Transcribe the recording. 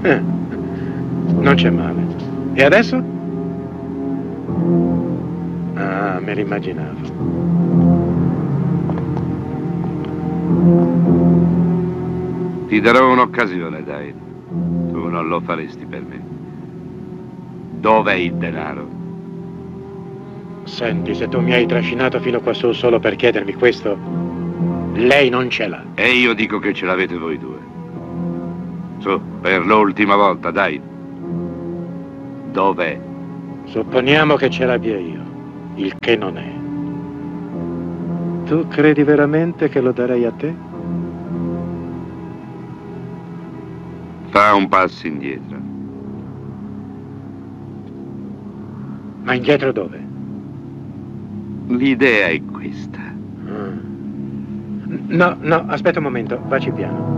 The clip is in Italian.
Non c'è male. E adesso? Ah, me l'immaginavo. Ti darò un'occasione, dai. Tu non lo faresti per me. Dov'è il denaro? Senti, se tu mi hai trascinato fino qua su solo per chiedermi questo, lei non ce l'ha. E io dico che ce l'avete voi due. Su, per l'ultima volta, dai. Dov'è? Supponiamo che ce l'abbia io, il che non è. Tu credi veramente che lo darei a te? Fa un passo indietro. Ma indietro dove? L'idea è questa. No, aspetta un momento, vacci piano.